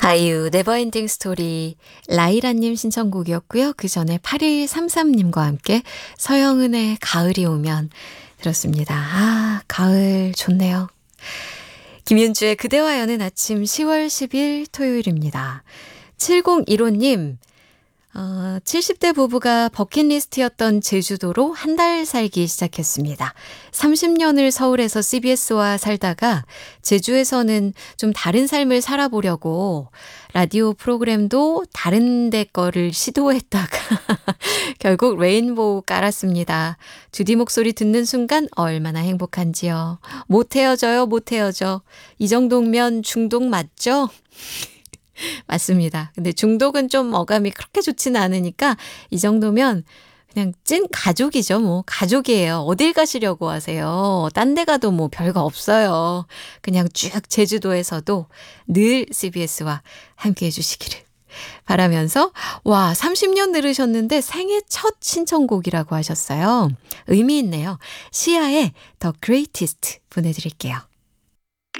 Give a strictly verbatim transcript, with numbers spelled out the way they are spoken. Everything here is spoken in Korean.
아이유 네버엔딩 스토리 라이라님 신청곡이었고요. 그 전에 팔일삼삼님과 함께 서영은의 가을이 오면 들었습니다. 아, 가을 좋네요. 김윤주의 그대와 여는 아침 시월 십일 토요일입니다. 칠공일오님 어, 칠십 대 부부가 버킷리스트였던 제주도로 한 달 살기 시작했습니다. 삼십 년을 서울에서 씨비에스와 살다가 제주에서는 좀 다른 삶을 살아보려고 라디오 프로그램도 다른 데 거를 시도했다가 결국 레인보우 깔았습니다. 주디 목소리 듣는 순간 얼마나 행복한지요. 못 헤어져요, 못 헤어져. 이 정도면 중독 맞죠? 맞습니다. 근데 중독은 좀 어감이 그렇게 좋지는 않으니까 이 정도면 그냥 찐 가족이죠. 뭐 가족이에요. 어딜 가시려고 하세요. 딴 데 가도 뭐 별거 없어요. 그냥 쭉 제주도에서도 늘 씨비에스와 함께해 주시기를 바라면서 와 삼십 년 들으셨는데 생애 첫 신청곡이라고 하셨어요. 의미 있네요. 시아의 The Greatest 보내드릴게요.